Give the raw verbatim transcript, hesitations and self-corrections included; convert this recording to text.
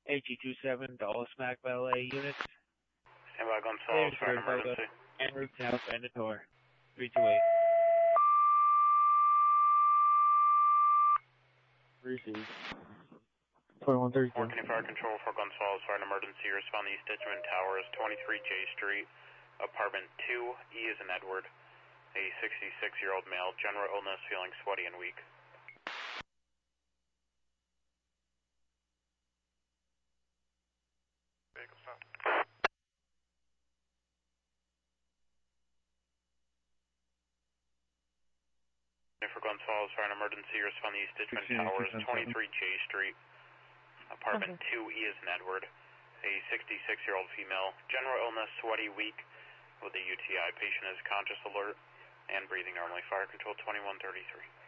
A G two seven, Dallas Mac Ballet units. Stand by, Glens Falls, fire an emergency. En route to House Venator. three two eight. Receive. twenty-one thirty-two. Marketing Fire Control for Glens Falls, fire an emergency. Respond to East Ditchman Towers, twenty-three J Street, apartment two, E is in Edward. A sixty-six-year-old male, general illness, feeling sweaty and weak. Vehicle stop. For Glens Falls, fire an emergency. Respond to East Ditchman Towers, twenty-three J Street, apartment okay. two, E is in Edward. A sixty-six-year-old female, general illness, sweaty, weak, with a U T I. Patient is conscious, alert, and breathing normally. Fire Control twenty-one thirty-three.